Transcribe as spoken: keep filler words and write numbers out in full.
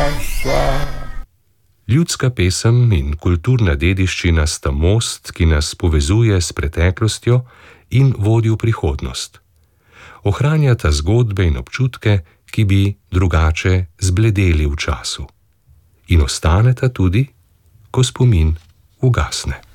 Ljudska pesem in kulturna dediščina sta most, ki nas povezuje s preteklostjo in vodi v prihodnost. Ohranjata zgodbe in občutke, ki bi drugače zbledeli v času. In ostaneta tudi, ko spomin ugasne.